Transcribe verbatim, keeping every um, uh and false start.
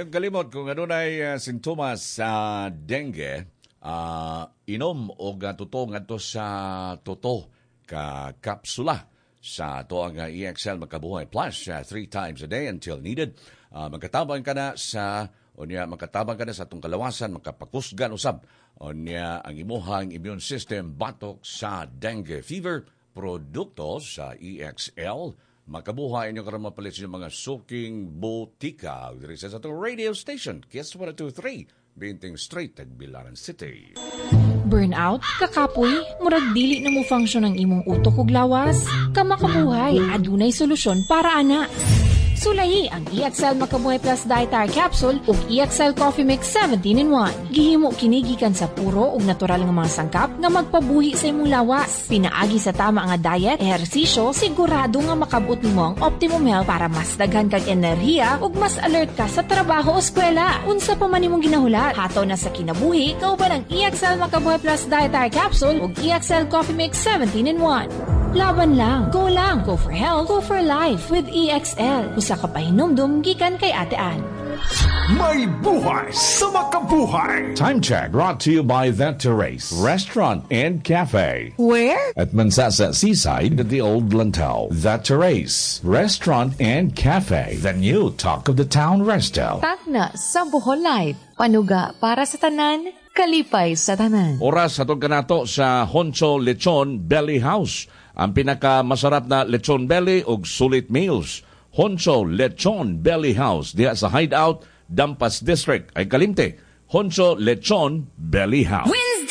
Ayong kalimot, kung ano na uh, sintomas sa dengue, uh, inom o tuto nga to sa toto ka kapsula sa to ang uh, E X L Makabuhay Plus uh, three times a day until needed. Uh, magkatabang ka na sa o niya magkatabang ka na sa itong kalawasan, makapakusgan usab o niya ang imuhang immune system batok sa dengue fever, produkto sa E X L Makabuhay. Inyo karon mapalit sa mga suking botika diri sa atong radio station Kiss one oh two three Binting Street, Tagbilaran City. Burnout, kakapoy, murag dili na mo function ang imong utok ug lawas. Kamakabuhay, adunay solusyon para ana. Sulayi ang E X L Makabuhay Plus Dietary Capsule ug E X L Coffee Mix seventeen in one. Gihimo kini gikan sa puro ug natural nga mga sangkap nga magpabuhi sa imong lawas. Pinaagi sa tama nga diet, ehersisyo, sigurado nga makabot nimo ang optimum health para mas daghan kag enerhiya ug mas alert ka sa trabaho o eskwela. Unsa pa man imong ginahulat, hataw na sa kinabuhi, kauban ang E X L Makabuhay Plus Dietary Capsule ug E X L Coffee Mix seventeen in one. Laban lang, go lang, go for health, go for life with E X L. Usa ka pahinumdum gikan kay Ate Ann. May buhay sa makabuhay. Time check brought to you by The Terrace Restaurant and Cafe. Where? At Mansasa Seaside at the Old Lantau. The Terrace Restaurant and Cafe. The new talk of the town resto. Tagna sa Bohol Life. Panuga para sa tanan, kalipay sa tanan. Oras atong kanato sa Honcho Lechon Belly House. Ang pinakamasarap na lechon belly ug sulit meals. Honcho Lechon Belly House diha sa Hideout, Dampas District. Ay kalimte, Honcho Lechon Belly House. Wednesday!